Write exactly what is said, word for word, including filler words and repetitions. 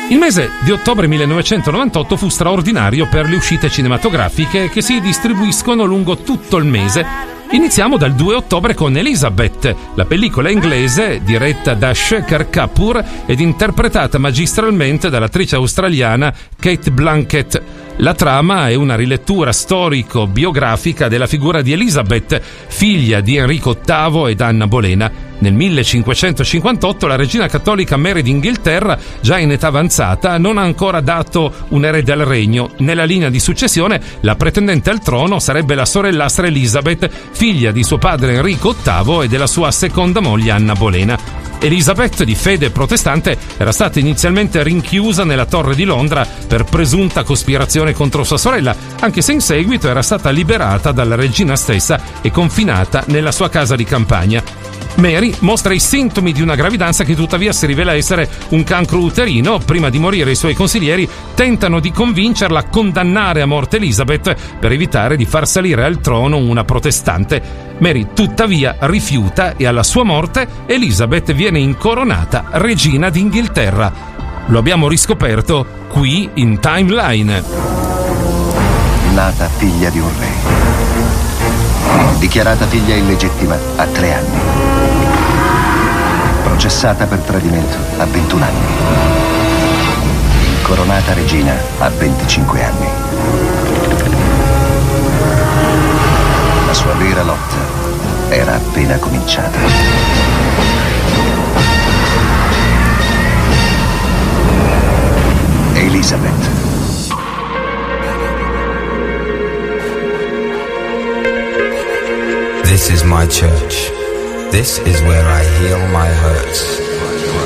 Il mese di ottobre millenovecentonovantotto fu straordinario per le uscite cinematografiche che si distribuiscono lungo tutto il mese. Iniziamo dal due ottobre con Elizabeth, la pellicola inglese diretta da Shekhar Kapur ed interpretata magistralmente dall'attrice australiana Kate Blanchett. La trama è una rilettura storico-biografica della figura di Elizabeth, figlia di Enrico ottavo ed Anna Bolena. Nel millecinquecentocinquantotto la regina cattolica Mary d'Inghilterra, già in età avanzata, non ha ancora dato un erede al regno. Nella linea di successione, la pretendente al trono sarebbe la sorellastra Elizabeth, figlia di suo padre Enrico ottavo e della sua seconda moglie Anna Bolena. Elizabeth, di fede protestante, era stata inizialmente rinchiusa nella Torre di Londra per presunta cospirazione contro sua sorella, anche se in seguito era stata liberata dalla regina stessa e confinata nella sua casa di campagna. Mary mostra i sintomi di una gravidanza che tuttavia si rivela essere un cancro uterino. Prima di morire i suoi consiglieri tentano di convincerla a condannare a morte Elizabeth per evitare di far salire al trono una protestante. Mary tuttavia rifiuta e alla sua morte Elizabeth viene incoronata regina d'Inghilterra. Lo abbiamo riscoperto qui in Timeline. Nata figlia di un re, dichiarata figlia illegittima a tre anni, processata per tradimento a ventuno anni, incoronata regina a venticinque anni. La sua vera lotta era appena cominciata. Elizabeth. This is my church. This is where I heal my hurts.